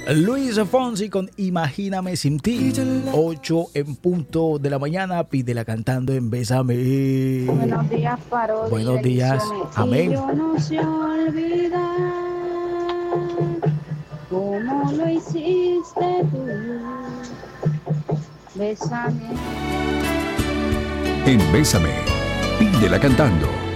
Luis Fonsi con Imagíname sin ti. 8 en punto de la mañana. Pídela cantando en Bésame. Buenos días, parodia. Buenos días. Amén. Y yo no sé olvidar cómo lo hiciste tú. Bésame. En Bésame, pídela cantando.